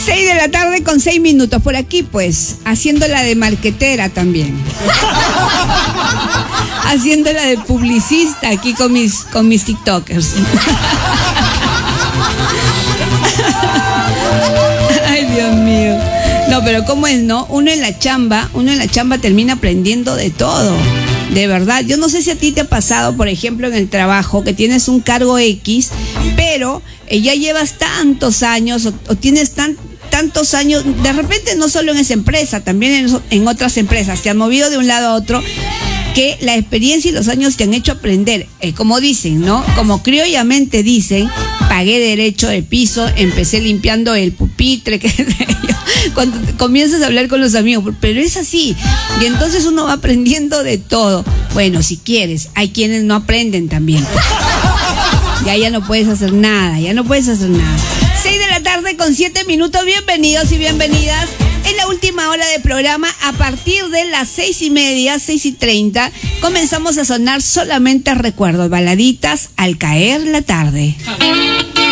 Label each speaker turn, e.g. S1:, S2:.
S1: 6 de la tarde con 6 minutos. Por aquí, pues, haciéndola de marquetera también. Haciéndola de publicista aquí con mis TikTokers. Ay, Dios mío. No, pero ¿cómo es, no? Uno en la chamba termina aprendiendo de todo. De verdad, yo no sé si a ti te ha pasado, por ejemplo, en el trabajo, que tienes un cargo X, pero ya llevas tantos años o tienes tantos años, de repente no solo en esa empresa, también en otras empresas, te han movido de un lado a otro, que la experiencia y los años te han hecho aprender, como dicen, ¿no? Como criollamente dicen, pagué derecho de piso, empecé limpiando el pupitre, qué sé yo, cuando comienzas a hablar con los amigos, pero es así, y entonces uno va aprendiendo de todo. Bueno, si quieres, hay quienes no aprenden también. Ya no puedes hacer nada, 6 de la tarde con 7 minutos, bienvenidos y bienvenidas. En la última hora de programa, a partir de las 6:30, 6:30, comenzamos a sonar solamente recuerdos, baladitas al caer la tarde.